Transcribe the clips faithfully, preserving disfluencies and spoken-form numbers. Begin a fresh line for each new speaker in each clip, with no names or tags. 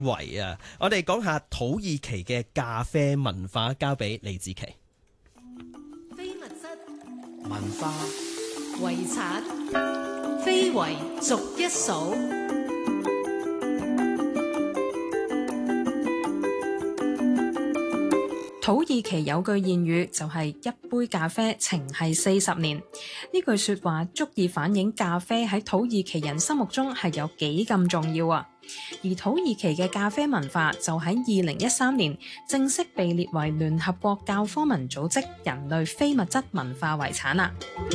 維啊！我哋講下土耳其嘅咖啡文化，交俾李子琪。
非物質
文化
遺產，非遺逐一數。
土耳其有句諺語就係一杯咖啡情繫四十年，呢句說話足以反映咖啡喺土耳其人心目中係有幾咁重要啊！而土耳其嘅咖啡文化就喺二零一三年正式被列為聯合國教科文組織人類非物質文化遺產啦。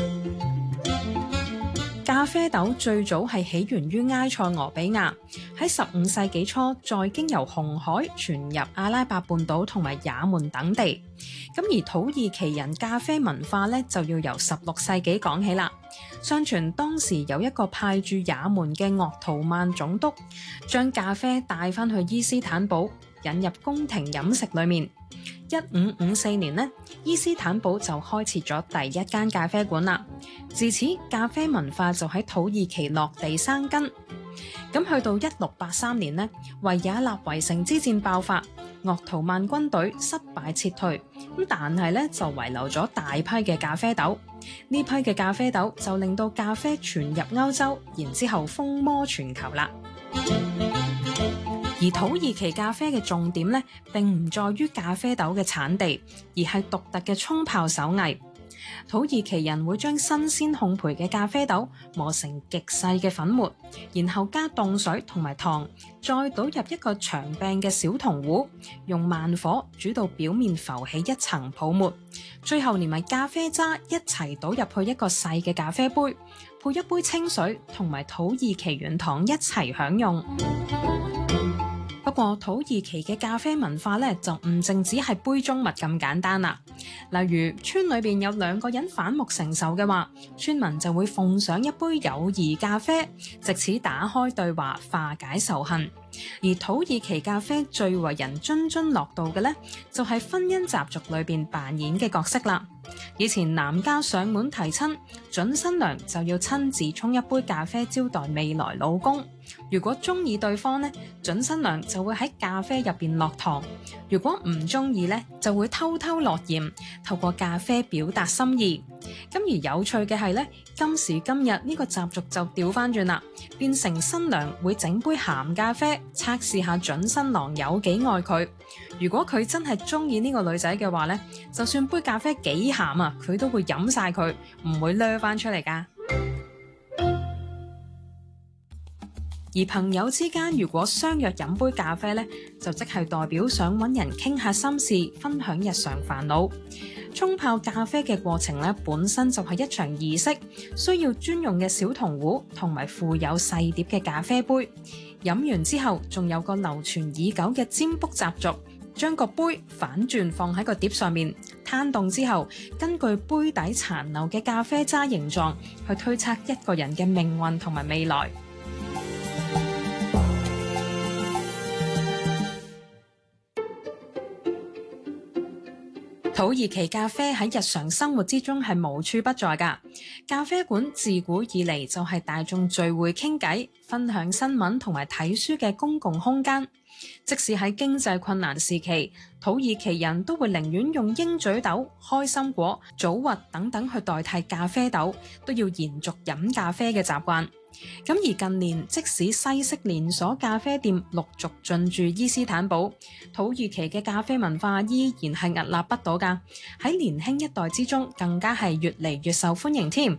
咖啡豆最早係起源於埃塞俄比亞，喺十五世紀初再經由紅海傳入阿拉伯半島同埋也門等地。咁而土耳其人咖啡文化咧就要由十六世紀講起啦。相傳當時有一個派駐也門嘅鄂圖曼總督，將咖啡帶翻去伊斯坦堡，引入宮廷飲食裏面。一五五四年呢，伊斯坦堡就開設咗第一間咖啡館啦。自此，咖啡文化就喺土耳其落地生根。咁去到一六八三年呢，維也納圍城之戰爆發，鄂圖曼軍隊失敗撤退，咁但係咧就遺留咗大批嘅咖啡豆。呢批嘅咖啡豆就令到咖啡傳入歐洲，然之後風靡全球啦。而土耳其咖啡嘅重點咧，並唔在於咖啡豆嘅產地，而係獨特嘅沖泡手藝。土耳其人會將新鮮烘焙嘅咖啡豆磨成極細嘅粉末，然後加凍水同埋糖，再倒入一個長柄嘅小銅壺，用慢火煮到表面浮起一層泡沫，最後連埋咖啡渣一齊倒入去一個細嘅咖啡杯，配一杯清水同埋土耳其軟糖一齊享用。不過土耳其嘅咖啡文化咧就唔淨止係杯中物咁簡單啦。例如村裏邊有兩個人反目成仇嘅話，村民就會奉上一杯友誼咖啡，藉此打開對話，化解仇恨。而土耳其咖啡最為人津津樂道嘅呢，就係婚姻習俗裏邊扮演嘅角色啦。以前男家上門提親，準新娘就要親自沖一杯咖啡招待未來老公。如果中意對方呢，準新娘就會喺咖啡入邊落糖；如果唔中意呢，就會偷偷落鹽，透過咖啡表達心意。咁而有趣嘅係呢，今時今日呢個習俗就調翻轉啦，變成新娘會整杯鹹咖啡，測試下準新郎有幾愛佢。如果佢真係中意呢個女仔嘅話呢，就算杯咖啡幾鹹啊，佢都會飲晒佢，唔會掠翻出嚟噶。而朋友之間如果相約飲杯咖啡呢，就即係代表想揾人傾下心事，分享日常煩惱。沖泡咖啡嘅過程呢，本身就係一場儀式，需要專用嘅小銅壺同埋附有細碟嘅咖啡杯。飲完之後，仲有個流傳已久嘅占卜習俗，將個杯反轉放喺個碟上面，攤凍之後，根據杯底殘留嘅咖啡渣形狀去推測一個人嘅命運同埋未來。土耳其咖啡喺日常生活之中係無處不在㗎。咖啡館自古以嚟就係大眾聚會傾偈、分享新聞同埋睇書嘅公共空間。即使喺經濟困難時期，土耳其人都會寧願用鷹嘴豆、開心果、棗核等等去代替咖啡豆，都要延續飲咖啡嘅習慣。咁而近年，即使西式連鎖咖啡店陸續進駐伊斯坦堡，土耳其嘅咖啡文化依然係屹立不倒㗎。喺年輕一代之中，更加係越嚟越受歡迎添。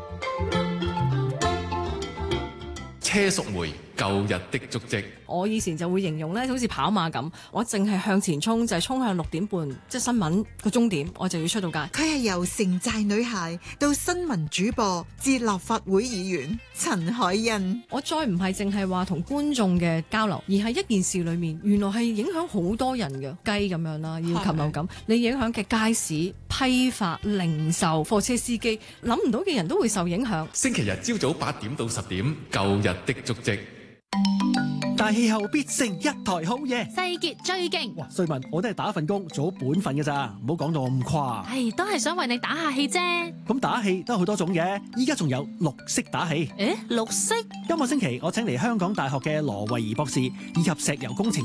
車淑梅舊日的足跡。
我以前就會形容咧，好似跑馬咁，我淨係向前衝，就係、是、衝向六點半，即係新聞個終點，我就要出到街。
佢係由城寨女孩到新聞主播，至立法會議員陳凱欣。
我再唔係淨係話同觀眾嘅交流，而係一件事裏面，原來係影響好多人嘅雞咁樣啦，要禽流感，你影響嘅街市、批發、零售、貨車司機，諗唔到嘅人都會受影響。
星期日朝早八點到十點，舊日的足跡。
大
大氣候必成一台好嘢。
世傑最勁。
哇，瑞文，我都係打份工做好本分嘅咋，唔好講到咁誇。
唉，都係想為你打下氣啫。
咁打氣都有好多種嘅，依家仲有綠色打氣。
誒，綠色？
今個星期我請嚟香港大學嘅羅慧儀博士以及石油工程